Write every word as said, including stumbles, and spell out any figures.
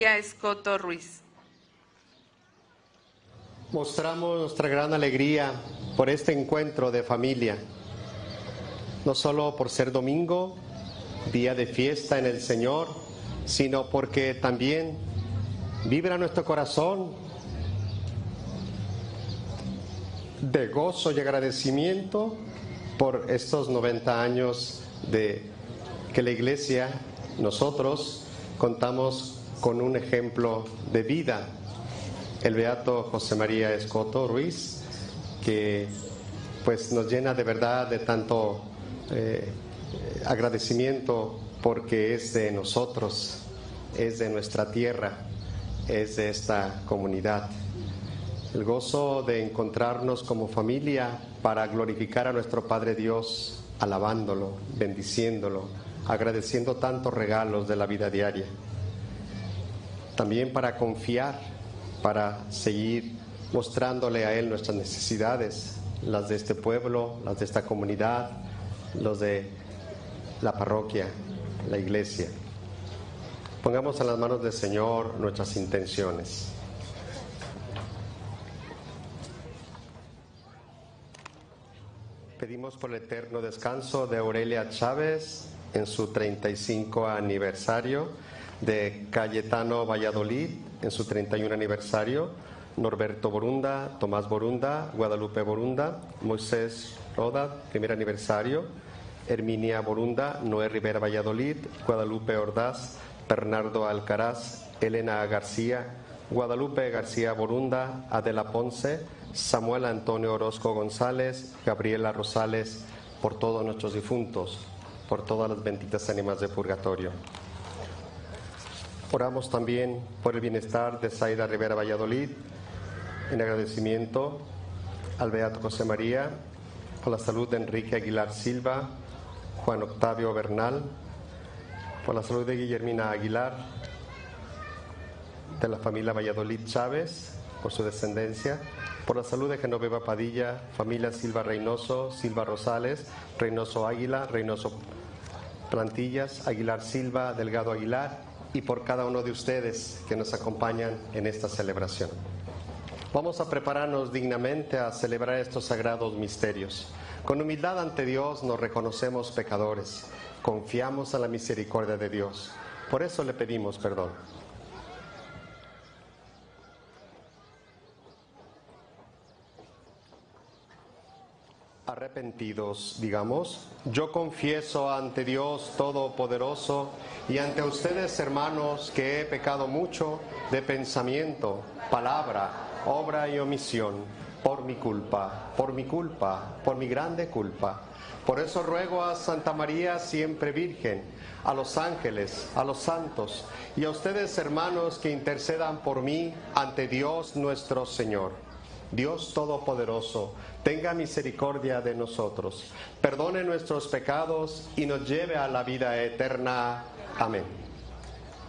Escoto Ruiz. Mostramos nuestra gran alegría por este encuentro de familia, no solo por ser domingo, día de fiesta en el Señor, sino porque también vibra nuestro corazón de gozo y agradecimiento por estos noventa años de que la Iglesia, nosotros, contamos con un ejemplo de vida, el beato José María Escoto Ruiz, que pues nos llena de verdad de tanto eh, agradecimiento porque es de nosotros, es de nuestra tierra, es de esta comunidad. El gozo de encontrarnos como familia para glorificar a nuestro Padre Dios, alabándolo, bendiciéndolo, agradeciendo tantos regalos de la vida diaria. También para confiar, para seguir mostrándole a Él nuestras necesidades, las de este pueblo, las de esta comunidad, los de la parroquia, la iglesia. Pongamos en las manos del Señor nuestras intenciones. Pedimos por el eterno descanso de Aurelia Chávez en su treinta y cinco aniversario, de Cayetano Valladolid en su treinta y uno aniversario, Norberto Borunda, Tomás Borunda, Guadalupe Borunda, Moisés Roda, primer aniversario, Herminia Borunda, Noé Rivera Valladolid, Guadalupe Ordaz, Bernardo Alcaraz, Elena García, Guadalupe García Borunda, Adela Ponce, Samuel Antonio Orozco González, Gabriela Rosales, por todos nuestros difuntos, por todas las benditas ánimas de purgatorio. Oramos también por el bienestar de Zaida Rivera Valladolid, en agradecimiento al beato José María, por la salud de Enrique Aguilar Silva, Juan Octavio Bernal, por la salud de Guillermina Aguilar, de la familia Valladolid Chávez, por su descendencia, por la salud de Genoveva Padilla, familia Silva Reynoso, Silva Rosales, Reynoso Águila, Reynoso Plantillas, Aguilar Silva, Delgado Aguilar, y por cada uno de ustedes que nos acompañan en esta celebración. Vamos a prepararnos dignamente a celebrar estos sagrados misterios. Con humildad ante Dios nos reconocemos pecadores, confiamos en la misericordia de Dios. Por eso le pedimos perdón. Arrepentidos, digamos: yo confieso ante Dios Todopoderoso y ante ustedes, hermanos, que he pecado mucho de pensamiento, palabra, obra y omisión, por mi culpa, por mi culpa, por mi grande culpa. Por eso ruego a Santa María siempre Virgen, a los ángeles, a los santos y a ustedes, hermanos, que intercedan por mí ante Dios nuestro Señor. Dios Todopoderoso, tenga misericordia de nosotros, perdone nuestros pecados y nos lleve a la vida eterna. Amén.